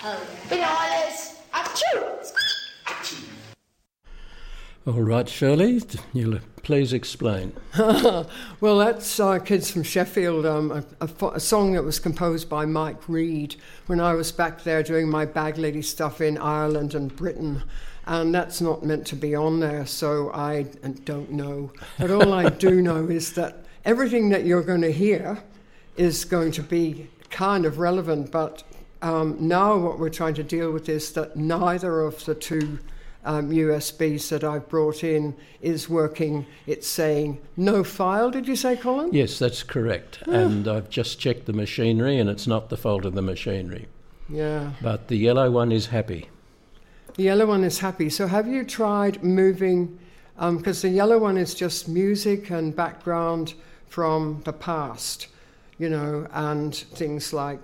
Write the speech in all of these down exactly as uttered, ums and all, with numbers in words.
Oh, bananas. Achoo! Achoo. All right, Shirley, you'll please explain. Well, that's uh, Kids from Sheffield, um, a, a, a song that was composed by Mike Reid when I was back there doing my bag lady stuff in Ireland and Britain. And that's not meant to be on there, so I don't know. But all I do know is that everything that you're going to hear is going to be kind of relevant, but um, now what we're trying to deal with is that neither of the two Um, U S Bs that I've brought in is working. It's saying no file, did you say, Colin? Yes, that's correct. Ah. And I've just checked the machinery and it's not the fault of the machinery. Yeah. But the yellow one is happy. The yellow one is happy. So have you tried moving, because um, the yellow one is just music and background from the past, you know, and things like,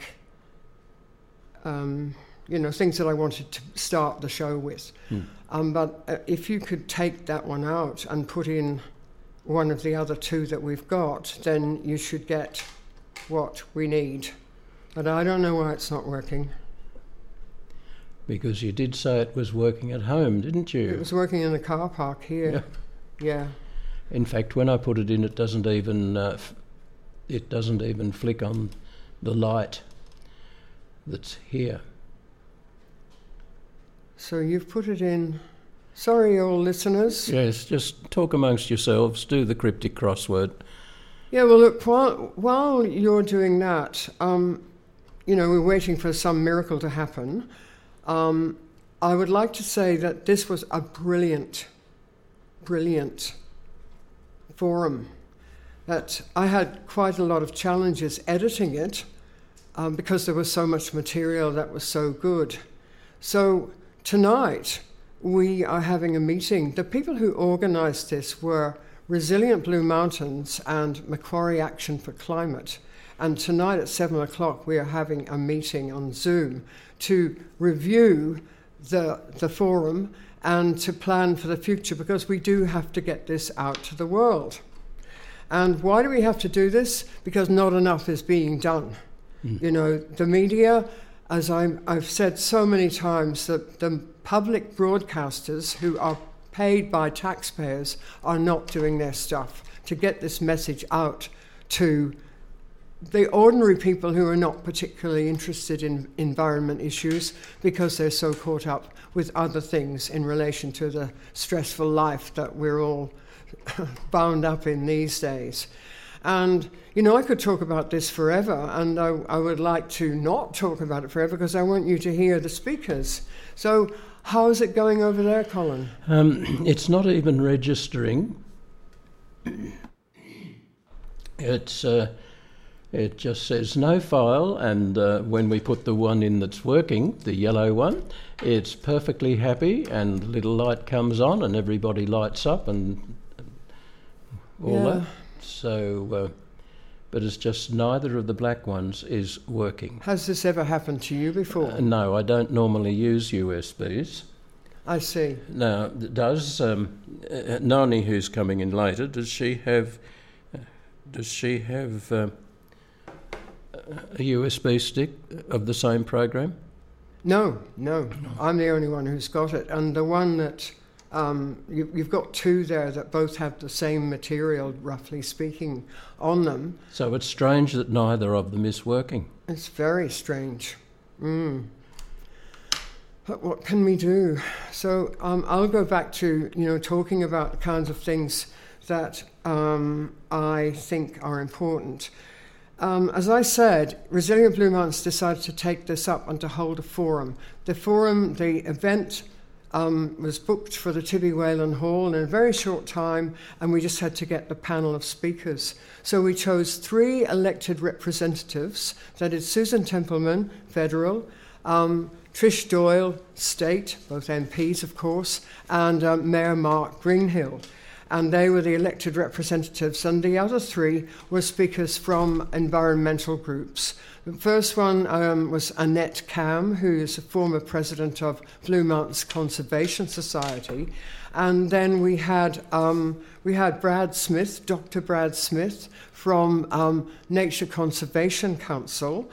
um, you know, things that I wanted to start the show with. Hmm. Um, but uh, if you could take that one out and put in one of the other two that we've got, then you should get what we need. But I don't know why it's not working. Because you did say it was working at home, didn't you? It was working in the car park here. Yeah. Yeah. In fact, when I put it in, it doesn't even uh, f- it doesn't even flick on the light that's here. So you've put it in. Sorry, all listeners. Yes, just talk amongst yourselves, do the cryptic crossword. Yeah, well, look, while, while you're doing that, um, you know, we're waiting for some miracle to happen. Um, I would like to say that this was a brilliant, brilliant forum. That I had quite a lot of challenges editing it um, because there was so much material that was so good. So tonight, we are having a meeting. The people who organised this were Resilient Blue Mountains and Macquarie Action for Climate. And tonight at seven o'clock, we are having a meeting on Zoom to review the, the forum and to plan for the future, because we do have to get this out to the world. And why do we have to do this? Because not enough is being done. Mm. You know, the media, as I'm, I've said so many times, that the public broadcasters who are paid by taxpayers are not doing their stuff to get this message out to the ordinary people who are not particularly interested in environment issues because they're so caught up with other things in relation to the stressful life that we're all bound up in these days. And, you know, I could talk about this forever, and I, I would like to not talk about it forever because I want you to hear the speakers. So how is it going over there, Colin? Um, it's not even registering. It's uh, it just says no file, and uh, when we put the one in that's working, the yellow one, it's perfectly happy, and the little light comes on and everybody lights up and all yeah. that. So, uh, but it's just neither of the black ones is working. Has this ever happened to you before? Uh, no, I don't normally use U S Bs. I see. Now, does um, uh, Nani, who's coming in later, does she have uh, does she have uh, a U S B stick of the same program? No, no. I'm the only one who's got it, and the one that um, you, you've got two there that both have the same material, roughly speaking, on them. So it's strange that neither of them is working. It's very strange. Mm. But what can we do? So um, I'll go back to, you know, talking about the kinds of things that um, I think are important. Um, as I said, Resilient Blue Mountains decided to take this up and to hold a forum. The forum, the event um, was booked for the Tibby Whalen Hall in a very short time, and we just had to get the panel of speakers. So we chose three elected representatives. That is Susan Templeman, federal, um, Trish Doyle, state, both M Ps, of course, and um, Mayor Mark Greenhill. And they were the elected representatives, and the other three were speakers from environmental groups. The first one um, was Annette Cam, who is a former president of Blue Mountains Conservation Society. And then we had um, we had Brad Smith, Doctor Brad Smith, from um, Nature Conservation Council.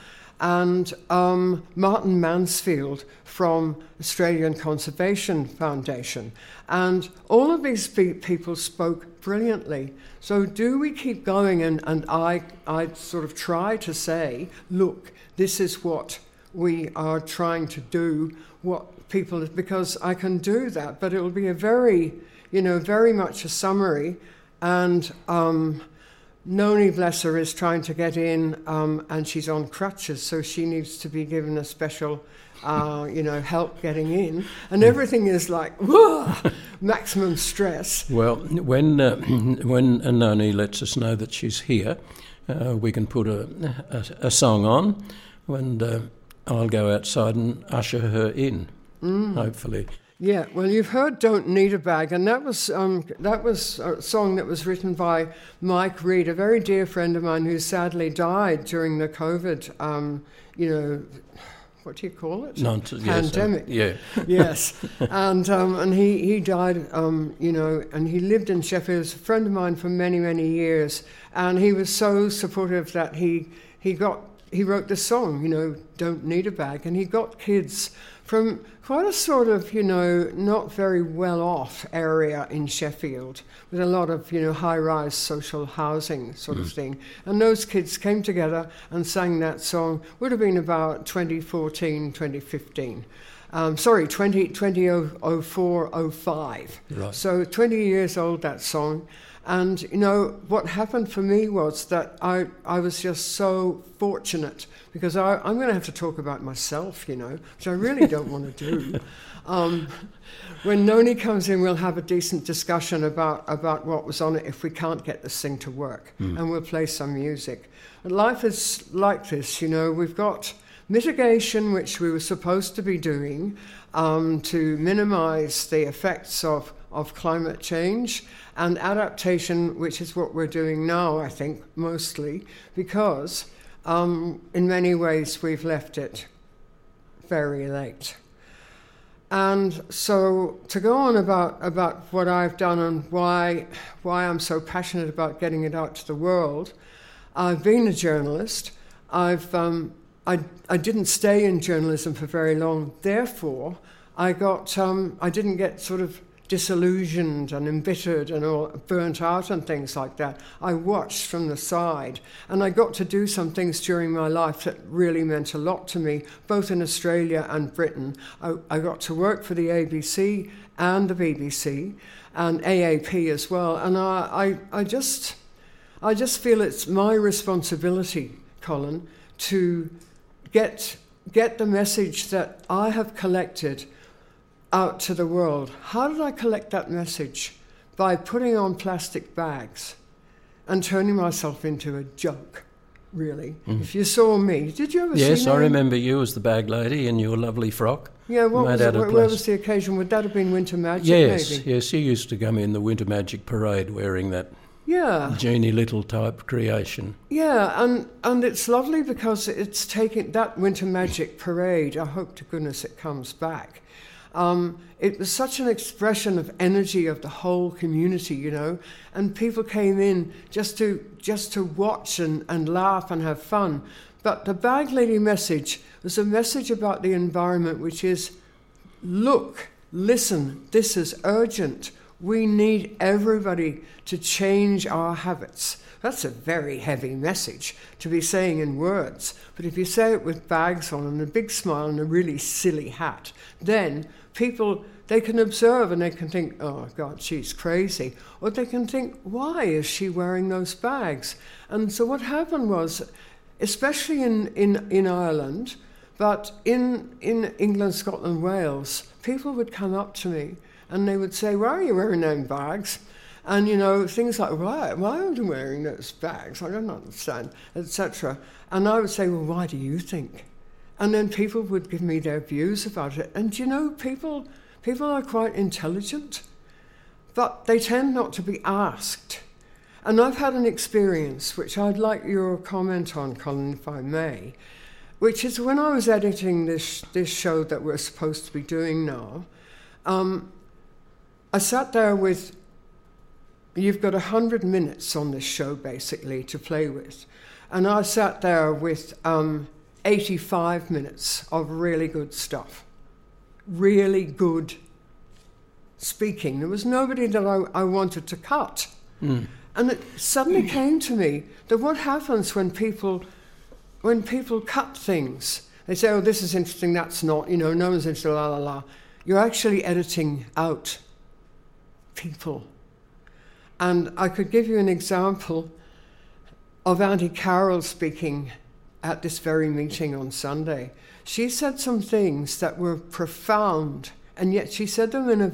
and um, Martin Mansfield from Australian Conservation Foundation. And all of these pe- people spoke brilliantly. So do we keep going? And, and I, I sort of try to say, look, this is what we are trying to do, what people, because I can do that, but it will be a very, you know, very much a summary. And um, Noni, bless her, is trying to get in, um, and she's on crutches, so she needs to be given a special, uh, you know, help getting in. And everything is like, whoa, maximum stress. Well, when uh, when Noni lets us know that she's here, uh, we can put a, a, a song on, and uh, I'll go outside and usher her in, mm. hopefully. Yeah, well, you've heard "Don't Need a Bag," and that was um, that was a song that was written by Mike Reed, a very dear friend of mine who sadly died during the COVID, um, you know, what do you call it? Nonsense. Pandemic. Yes, uh, yeah. Yes, and um, and he he died, um, you know, and he lived in Sheffield. He was a friend of mine for many many years, and he was so supportive that he he got he wrote the song, you know, "Don't Need a Bag," and he got kids from quite a sort of, you know, not very well-off area in Sheffield with a lot of, you know, high-rise social housing sort mm. of thing. And those kids came together and sang that song. Would have been about twenty fourteen, twenty fifteen. Um, sorry, twenty, twenty oh four, oh five. Right. So twenty years old, that song. And, you know, what happened for me was that I, I was just so fortunate because I, I'm going to have to talk about myself, you know, which I really don't want to do. Um, when Noni comes in, we'll have a decent discussion about, about what was on it if we can't get this thing to work, mm. and we'll play some music. But life is like this, you know, we've got mitigation, which we were supposed to be doing um, to minimize the effects of, of climate change, and adaptation, which is what we're doing now, I think, mostly, because um, in many ways we've left it very late. And so to go on about, about what I've done and why, why I'm so passionate about getting it out to the world, I've been a journalist. I've, um, I, I didn't stay in journalism for very long. Therefore, I got, um, I didn't get sort of disillusioned and embittered and all burnt out and things like that. I watched from the side, and I got to do some things during my life that really meant a lot to me, both in Australia and Britain. I, I got to work for the A B C and the B B C and A A P as well, and I, I, I just, I just feel it's my responsibility, Colin, to get get the message that I have collected out to the world. How did I collect that message? By putting on plastic bags and turning myself into a joke, really. Mm. If you saw me, did you ever yes, see me? Yes, I remember you as the bag lady in your lovely frock. Yeah, what was it, where, where was the occasion? Would that have been Winter Magic, yes, maybe? Yes, you used to come in the Winter Magic parade wearing that yeah. Jeannie Little type creation. Yeah, and, and it's lovely because it's taken that Winter Magic parade, I hope to goodness it comes back. Um, it was such an expression of energy of the whole community, you know, and people came in just to just to watch and, and laugh and have fun. But the Bag Lady message was a message about the environment, which is, look, listen, this is urgent. We need everybody to change our habits. That's a very heavy message to be saying in words. But if you say it with bags on and a big smile and a really silly hat, then people, they can observe and they can think, oh, God, she's crazy. Or they can think, why is she wearing those bags? And so what happened was, especially in, in, in Ireland, but in, in England, Scotland, Wales, people would come up to me and they would say, why are you wearing them bags? And, you know, things like, why, why are you wearing those bags? I don't understand, et cetera. And I would say, well, why do you think? And then people would give me their views about it. And, you know, people people are quite intelligent, but they tend not to be asked. And I've had an experience, which I'd like your comment on, Colin, if I may, which is when I was editing this, this show that we're supposed to be doing now, um, I sat there with... You've got a hundred minutes on this show, basically, to play with. And I sat there with um, eighty-five minutes of really good stuff. Really good speaking. There was nobody that I, I wanted to cut. Mm. And it suddenly came to me that what happens when people when people cut things, they say, oh, this is interesting, that's not, you know, no one's interested, la, la, la. You're actually editing out people. And I could give you an example of Auntie Carol speaking at this very meeting on Sunday. She said some things that were profound, and yet she said them in a